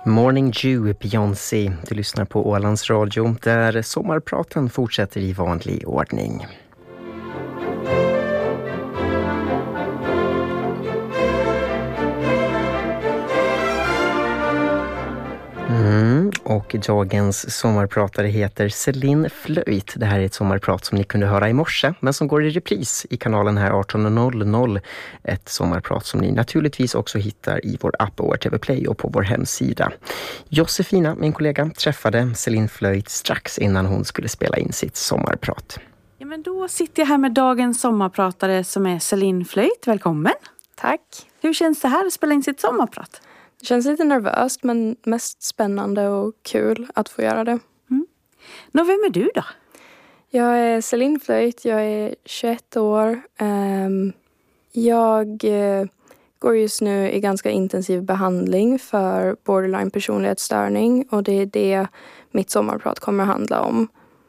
Morning Dew, Beyoncé. Du lyssnar på Ålands Radio där sommarpraten fortsätter i vanlig ordning. Och dagens sommarpratare heter Celine Flöjt. Det här är ett sommarprat som ni kunde höra i morse, men som går i repris i kanalen här 18.00. Ett sommarprat som ni naturligtvis också hittar i vår app och TV Play och på vår hemsida. Josefina, min kollega, träffade Celine Flöjt strax innan hon skulle spela in sitt sommarprat. Ja, men då sitter jag här med dagens sommarpratare som är Celine Flöjt. Välkommen! Tack! Hur känns det här att spela in sitt sommarprat? Det känns lite nervöst men mest spännande och kul att få göra det. Nå, vem är du då? Jag är Celine Flöjt, jag är 21 år. Jag går just nu i ganska intensiv behandling för borderline personlighetsstörning och det är det mitt sommarprat kommer att handla om.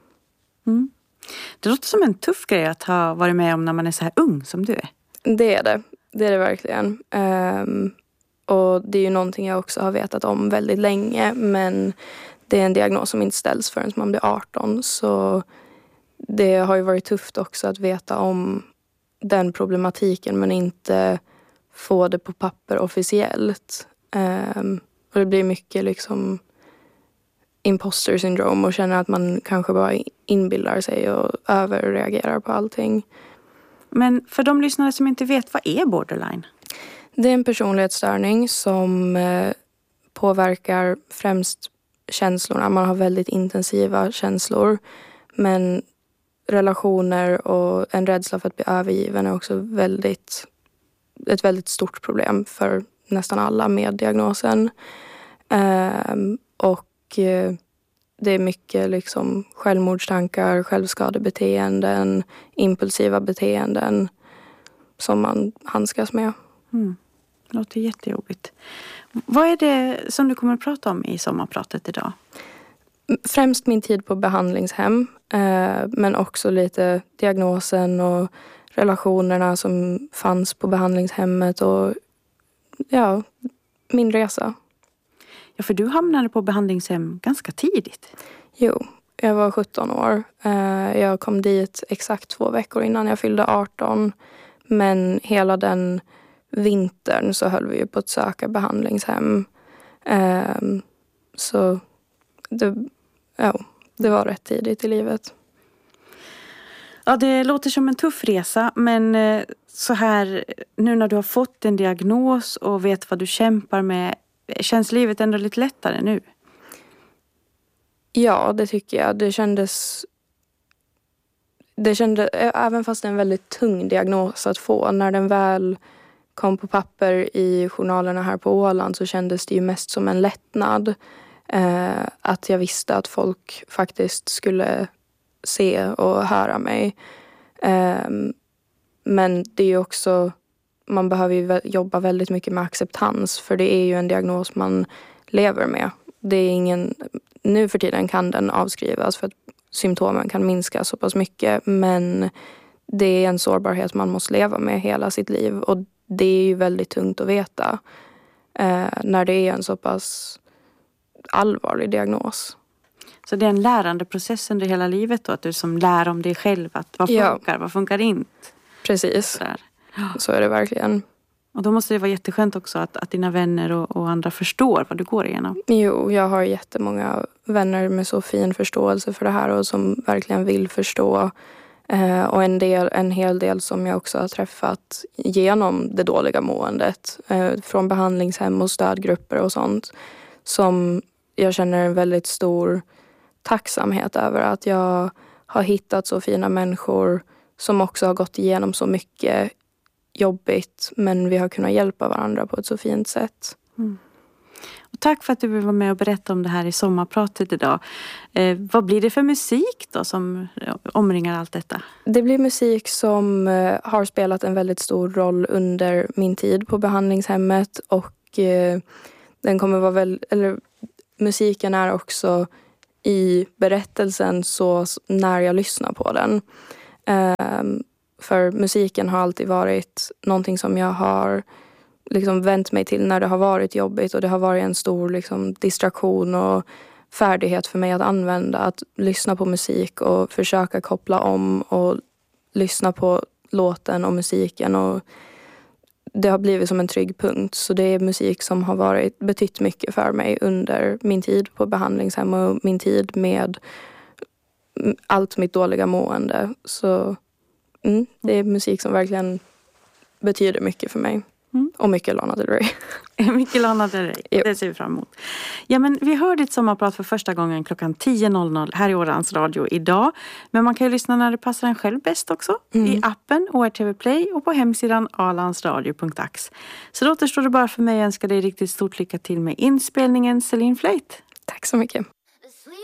Det låter som en tuff grej att ha varit med om när man är så här ung som du är. Det är det verkligen. Och det är ju någonting jag också har vetat om väldigt länge. Men det är en diagnos som inte ställs förrän man blir 18. Så det har ju varit tufft också att veta om den problematiken. Men inte få det på papper officiellt. Och det blir mycket liksom imposter syndrome. Och känner att man kanske bara inbillar sig och överreagerar på allting. Men för de lyssnare som inte vet, vad är borderline? Det är en personlighetsstörning som påverkar främst känslorna. Man har väldigt intensiva känslor. Men relationer och en rädsla för att bli övergiven är också ett väldigt stort problem för nästan alla med diagnosen. Det är mycket liksom självmordstankar, självskadebeteenden, impulsiva beteenden som man handskas med. Det låter jättejobbigt. Vad är det som du kommer att prata om i sommarpratet idag? Främst min tid på behandlingshem. Men också lite diagnosen och relationerna som fanns på behandlingshemmet. Och ja, min resa. Ja, för du hamnade på behandlingshem ganska tidigt. Jo, jag var 17 år. Jag kom dit exakt 2 veckor innan jag fyllde 18. Men hela den vintern så höll vi ju på att söka behandlingshem. Så det var rätt tidigt i livet. Ja, det låter som en tuff resa. Men så här, nu när du har fått en diagnos och vet vad du kämpar med, känns livet ändå lite lättare nu? Ja, det tycker jag. Det kändes, även fast det är en väldigt tung diagnos att få, när den väl kom på papper i journalerna här på Åland så kändes det ju mest som en lättnad. Att jag visste att folk faktiskt skulle se och höra mig. Men det är ju också, man behöver ju jobba väldigt mycket med acceptans, för det är ju en diagnos man lever med. Det är nu för tiden kan den avskrivas för att symptomen kan minska så pass mycket, men det är en sårbarhet man måste leva med hela sitt liv, och det är ju väldigt tungt att veta när det är en så pass allvarlig diagnos. Så det är en lärande process under hela livet då, att du som lär om dig själv, att vad funkar, vad funkar inte? Precis, så är det verkligen. Och då måste det vara jätteskönt också att dina vänner och andra förstår vad du går igenom. Jo, jag har jättemånga vänner med så fin förståelse för det här och som verkligen vill förstå. Och en hel del som jag också har träffat genom det dåliga måendet. Från behandlingshem och stödgrupper och sånt. Som jag känner en väldigt stor tacksamhet över, att jag har hittat så fina människor som också har gått igenom så mycket jobbigt, men vi har kunnat hjälpa varandra på ett så fint sätt. Och tack för att du vill vara med och berätta om det här i sommarpratet idag. Vad blir det för musik då som omringar allt detta? Det blir musik som har spelat en väldigt stor roll under min tid på behandlingshemmet, och den kommer vara musiken är också i berättelsen så när jag lyssnar på den. För musiken har alltid varit någonting som jag har liksom vänt mig till när det har varit jobbigt och det har varit en stor liksom distraktion och färdighet för mig att använda, att lyssna på musik och försöka koppla om och lyssna på låten och musiken, och det har blivit som en trygg punkt. Så det är musik som har betytt mycket för mig under min tid på behandlingshem och min tid med allt mitt dåliga mående. Så det är musik som verkligen betyder mycket för mig. Och mycket Lana Del Rey. Mycket Lana Del Rey, det ser vi fram emot. Ja, men vi hör ditt sommarprat för första gången klockan 10.00 här i Ålands Radio idag. Men man kan ju lyssna när det passar en själv bäst också. I appen ORTV Play och på hemsidan alandsradio.ax. Så då återstår det bara för mig att önska dig riktigt stort lycka till med inspelningen, Celine Flöjt. Tack så mycket.